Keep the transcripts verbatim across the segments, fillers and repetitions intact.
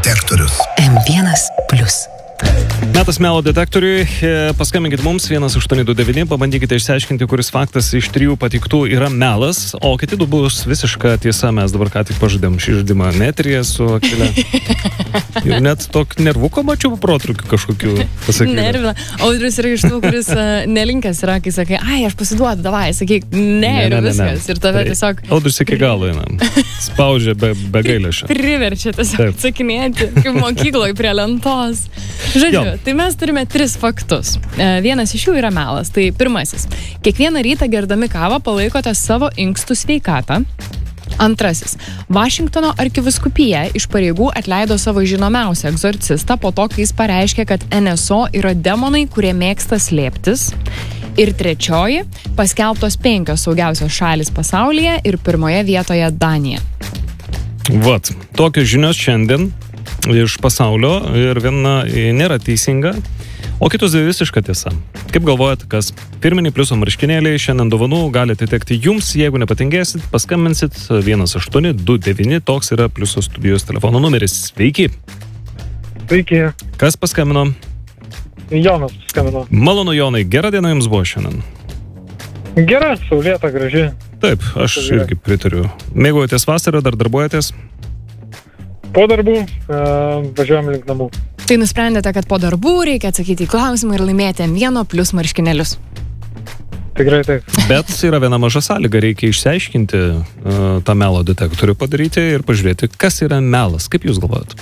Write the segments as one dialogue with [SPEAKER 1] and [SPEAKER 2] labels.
[SPEAKER 1] detektorius.
[SPEAKER 2] M vienas plius.
[SPEAKER 3] Metas melo detektoriui. Paskambinkit mums vienas aštuoni du devyni, pabandykite išsiaiškinti, kuris faktas iš trijų pateiktų yra melas, o kiti du bus visiška tiesa. Mes dabar ką tik pažadėm šį žaidimą neteryje su Akvilė. Jau net tokį nervuką mačiau protrūkį kažkokių pasakyti.
[SPEAKER 4] Nervina. Audrius yra iš tų, kuris uh, nelinkęs yra, kai sakai, ai, aš pasiduodu, davai, sakyk, ne,
[SPEAKER 3] Ne,
[SPEAKER 4] ir
[SPEAKER 3] ne, ne,
[SPEAKER 4] viskas.
[SPEAKER 3] ne.
[SPEAKER 4] Ir tave
[SPEAKER 3] Tai
[SPEAKER 4] tiesiog
[SPEAKER 3] Audrius iki galo eina. Spaudžia be, be gailesčio.
[SPEAKER 4] priverčia tiesiog
[SPEAKER 3] Taip.
[SPEAKER 4] atsakinėti, kaip mokykloje prie lentos. Žodžiu,
[SPEAKER 3] Jo.
[SPEAKER 4] tai mes turime tris faktus. E, Vienas iš jų yra melas. Tai pirmasis. Kiekvieną rytą gerdami kavą palaikote savo inkstų sveikatą. Antrasis. Vašingtono arkivyskupija iš pareigų atleido savo žinomiausią egzorcistą po to, kai jis pareiškė, kad N S O yra demonai, kurie mėgsta slėptis. Ir trečioji. Paskelbtos penkios saugiausios šalis pasaulyje ir pirmoje vietoje Danija.
[SPEAKER 3] Vat, tokios žinios šiandien iš pasaulio ir viena nėra teisinga, o kitos visiška tiesa. Kaip galvojat, kas firminiai pliuso marškinėliai šiandien dovanų gali atitekti jums, jeigu nepatingėsit, paskambinsit vienas aštuoni du devyni, toks yra pliuso studijos telefono numeris. Sveiki.
[SPEAKER 5] Sveiki,
[SPEAKER 3] Kas paskambino?
[SPEAKER 5] Jonas paskambino.
[SPEAKER 3] Malonu, Jonai, gera diena jums buvo šiandien.
[SPEAKER 5] Gera, saulėta, graži.
[SPEAKER 3] Taip, aš irgi pritariu. Mėgaujatės vasarą, dar darbuojatės?
[SPEAKER 5] Po darbų e, važiuojam link namų.
[SPEAKER 4] Tai nusprendėte, kad po darbų reikia atsakyti į klausimą ir laimėti M vieno plius marškinėlius.
[SPEAKER 5] Tikrai taip.
[SPEAKER 3] Bet yra viena maža sąlyga, reikia išsiaiškinti uh, tą melo detektorių padaryti ir pažiūrėti, kas yra melas. Kaip jūs galvojat?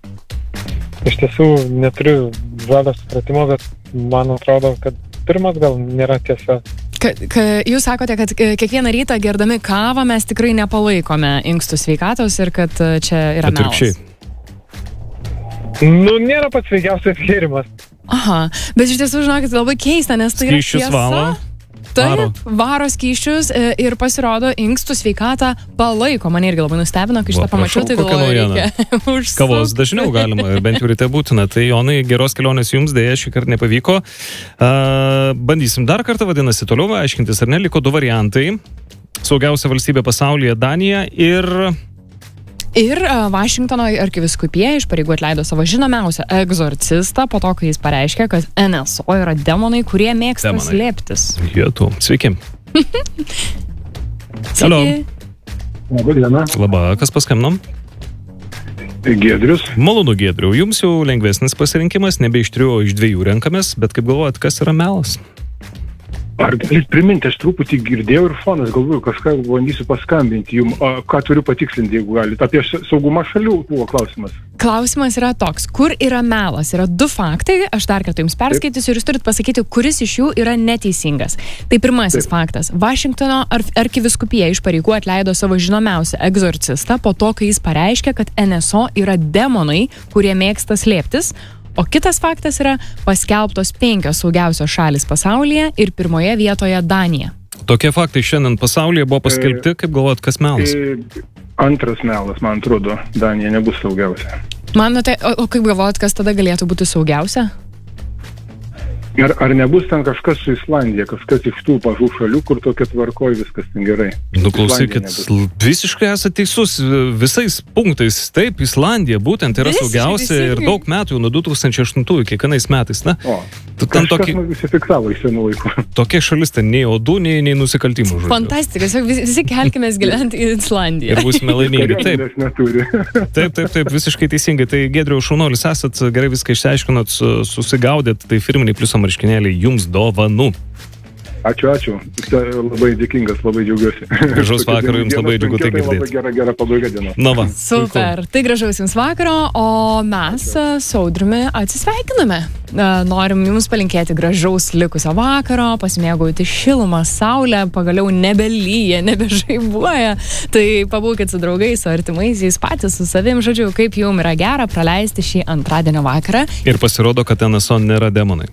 [SPEAKER 5] Iš tiesų neturiu žalio supratimo, bet man atrodo, kad pirmas gal nėra tiesa.
[SPEAKER 4] Ka, ka, jūs sakote, kad e, kiekvieną rytą gerdami kavą mes tikrai nepalaikome inkstų sveikatos ir kad e, čia yra melas.
[SPEAKER 3] Atvirkščiai.
[SPEAKER 5] Nu, nėra pats sveikiausias gėrimas.
[SPEAKER 4] Aha, bet iš tiesų žinokit, labai keista, nes tai yra
[SPEAKER 3] Skysčius
[SPEAKER 4] tiesa.
[SPEAKER 3] valo.
[SPEAKER 4] Taip,
[SPEAKER 3] varo.
[SPEAKER 4] varo skysčius e, ir pasirodo inkstų sveikatą palaiko. Mane irgi labai nustebino, kai šitą
[SPEAKER 3] Va,
[SPEAKER 4] pamačiau,
[SPEAKER 3] prašau,
[SPEAKER 4] tai
[SPEAKER 3] kokia
[SPEAKER 4] galvoju,
[SPEAKER 3] naujiena.
[SPEAKER 4] reikia užsukti.
[SPEAKER 3] Kavos dažniau galima, bent jau ryte būtina. Tai Jonai, geros kelionės jums, dėja šį kartą nepavyko. Uh, bandysim dar kartą, vadinasi, toliau aiškintis, ar ne, liko du variantai. Saugiausia valstybė pasaulyje Danija ir...
[SPEAKER 4] Ir uh, Vašingtono arkivyskupija iš pareigų atleido savo žinomiausią egzorcistą po to, kai jis pareiškė, kad N S O yra demonai, kurie mėgsta
[SPEAKER 3] Demonai.
[SPEAKER 4] slėptis.
[SPEAKER 3] Jėtų. Sveiki. Alio.
[SPEAKER 6] Labą dieną.
[SPEAKER 3] Labą, kas paskambinom?
[SPEAKER 6] Giedrius.
[SPEAKER 3] Malonu, Giedriau. Jums jau lengvesnis pasirinkimas, nebe iš trijų, o iš dviejų renkamės, bet kaip galvojat, kas yra melas?
[SPEAKER 6] Ar galit priminti, aš truputį girdėjau ir fonas, galvoju, kažką bandysiu paskambinti jums, a, ką turiu patikslinti, jeigu galit. Apie š- saugumą šalių buvo klausimas.
[SPEAKER 4] Klausimas yra toks, kur yra melas? Yra du faktai, aš dar kartą jums perskaitysiu ir jūs turit pasakyti, kuris iš jų yra neteisingas. Tai pirmasis
[SPEAKER 6] Taip.
[SPEAKER 4] faktas. Vašingtono ar- arkivyskupija iš pareigų atleido savo žinomiausią egzorcistą po to, kai jis pareiškė, kad N S O yra demonai, kurie mėgsta slėptis. O kitas faktas yra paskelbtos penkios saugiausios šalis pasaulyje ir pirmoje vietoje Danija.
[SPEAKER 3] Tokie faktai šiandien pasaulyje buvo paskelbti, kaip galvojat, kas melas?
[SPEAKER 6] E, antras melas, man atrodo, Danija nebus saugiausia.
[SPEAKER 4] Manote, o, o kaip galvojat, kas tada galėtų būti saugiausia?
[SPEAKER 6] Ar, ar nebus ten kažkas su Islandija, kažkas iš tų mažų šalių, kur tokia tvarkoj viskas ten gerai?
[SPEAKER 3] Nu, klausykit,
[SPEAKER 6] Islandija nebus.
[SPEAKER 3] visiškai esate teisus visais punktais. Taip, Islandija būtent yra
[SPEAKER 4] Visiškai
[SPEAKER 3] saugiausia ir
[SPEAKER 4] teisingai.
[SPEAKER 3] daug metų, jau nuo du tūkstančiai aštuntųjų, kiekvienais metais. Na,
[SPEAKER 6] O,
[SPEAKER 3] tu ten
[SPEAKER 6] kažkas
[SPEAKER 3] tokį,
[SPEAKER 6] man įsifiksavo iš senų laikų.
[SPEAKER 3] tokia šalis ten nei odų, nei, nei nusikaltimų. žodžiu.
[SPEAKER 4] Fantastika, tiesiog visi, visi kelkimės gyventi į Islandiją.
[SPEAKER 3] Ir būsime laimingi. Taip,
[SPEAKER 6] Kariuomenės neturi.
[SPEAKER 3] taip, taip, taip, visiškai teisingai. Tai Giedriau šaunuolis, esat gerai viską išsiaiškinot, su- susigaudėt, tai firminiai pliuso marškinėliai jums dovanų.
[SPEAKER 6] Ačiū, ačiū. Tai labai dėkingas, labai džiaugiuosi.
[SPEAKER 3] Gražaus vakaro, jums labai džiugu tai
[SPEAKER 6] Labai
[SPEAKER 3] girdėti.
[SPEAKER 6] gera, gera pabaiga dienos.
[SPEAKER 3] Na va.
[SPEAKER 4] Super, tai gražaus jums vakaro, o mes e, su Audriumi atsisveikiname. E, Norim jums palinkėti gražaus likusio vakaro, pasimėgauti šilumą, saulę, pagaliau nebelyja, nebežaibuoja. Tai pabūkit su draugais, su artimaisiais, patys su savim, žodžiu, kaip jums yra gera praleisti šį antradienio vakarą.
[SPEAKER 3] Ir pasirodo, kad N S O nėra demonai.